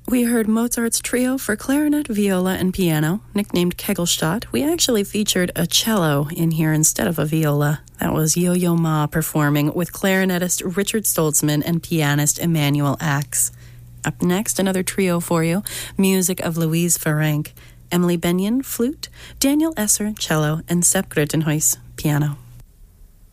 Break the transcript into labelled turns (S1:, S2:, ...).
S1: We heard Mozart's trio for clarinet, viola, and piano, nicknamed Kegelstadt. We actually featured a cello in here instead of a viola. That was Yo-Yo Ma performing with clarinetist Richard Stoltzman and pianist Emanuel Axe. Up next, another trio for you, music of Louise Ferenc, Emily Benyon, flute, Daniel Esser, cello, and Sepp Grötenhuis, piano.